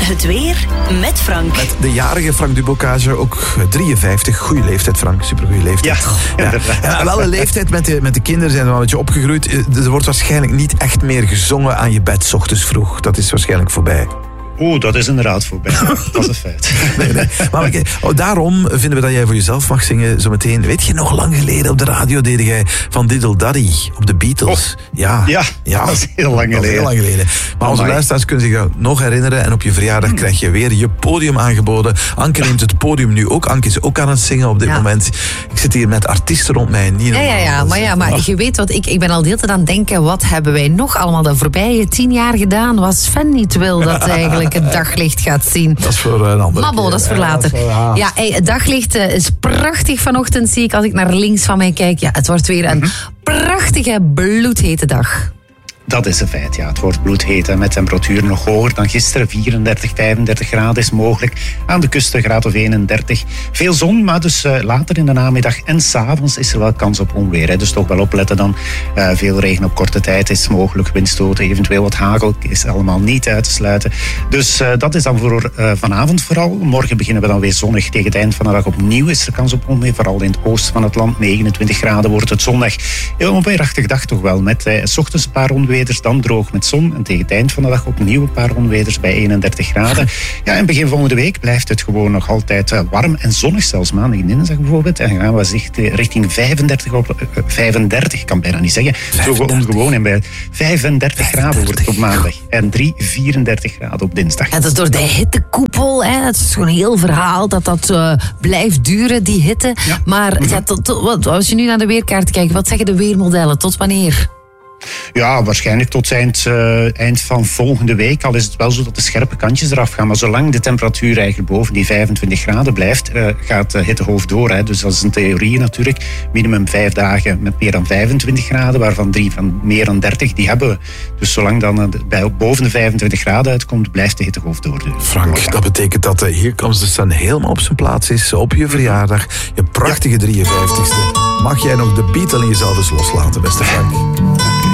Het weer met Frank. Met de jarige Frank Dubocage, ook 53. Goeie leeftijd, Frank. Supergoeie leeftijd. Ja, wel een leeftijd met de kinderen zijn er wel een beetje opgegroeid. Er wordt waarschijnlijk niet echt meer gezongen aan je bed 's ochtends vroeg. Dat is waarschijnlijk voorbij. Oeh, dat is inderdaad voorbij. Dat is een feit. Nee. Maar daarom vinden we dat jij voor jezelf mag zingen zometeen. Weet je, nog lang geleden op de radio deed jij van Diddle Daddy op de Beatles. Ja, dat is heel lang geleden. Maar onze luisteraars kunnen zich dat nog herinneren. En op je verjaardag krijg je weer je podium aangeboden. Anke neemt het podium nu ook. Anke is ook aan het zingen op dit moment. Ik zit hier met artiesten rond mij. Maar je weet wat, ik ben al de hele tijd aan het denken, wat hebben wij nog allemaal de voorbije 10 jaar gedaan, wat Sven niet wil dat eigenlijk het daglicht gaat zien. Dat is voor een ander. Mabbo, dat is voor later. Het daglicht is prachtig vanochtend, zie ik als ik naar links van mij kijk. Ja, het wordt weer een prachtige bloedhete dag. Dat is een feit, ja. Het wordt bloedheet met temperaturen nog hoger dan gisteren. 34, 35 graden is mogelijk. Aan de kust een graad of 31. Veel zon, maar dus later in de namiddag en 's avonds is er wel kans op onweer. Dus toch wel opletten dan. Veel regen op korte tijd is mogelijk. Windstoten, eventueel wat hagel is allemaal niet uit te sluiten. Dus dat is dan voor vanavond vooral. Morgen beginnen we dan weer zonnig. Tegen het eind van de dag opnieuw is er kans op onweer. Vooral in het oosten van het land. 29 graden wordt het zondag. Een weerachtig dag toch wel. Met 's ochtends een paar onweer. Dan droog met zon en tegen het eind van de dag opnieuw een paar onweders bij 31 graden. Ja, en begin volgende week blijft het gewoon nog altijd warm en zonnig, zelfs maandag en dinsdag bijvoorbeeld. En gaan we richting 35, kan bijna niet zeggen. Zo ongewoon. En bij 35 graden wordt het op maandag en 34 graden op dinsdag. En dat is door de hittekoepel, hè. Het is gewoon een heel verhaal dat blijft duren, die hitte. Ja. Maar als je nu naar de weerkaart kijkt, wat zeggen de weermodellen? Tot wanneer? Ja, waarschijnlijk tot eind van volgende week. Al is het wel zo dat de scherpe kantjes eraf gaan. Maar zolang de temperatuur eigenlijk boven die 25 graden blijft, gaat de hittegolf door. Hè. Dus dat is een theorie natuurlijk. Minimum 5 dagen met meer dan 25 graden, waarvan 3 van meer dan 30, die hebben we. Dus zolang dan boven de 25 graden uitkomt, blijft de hittegolf doorduren. Frank, dat betekent dat Here Comes the Sun helemaal op zijn plaats is. Op je verjaardag, je prachtige 53ste. Mag jij nog de Beatle in jezelf eens loslaten, beste Frank?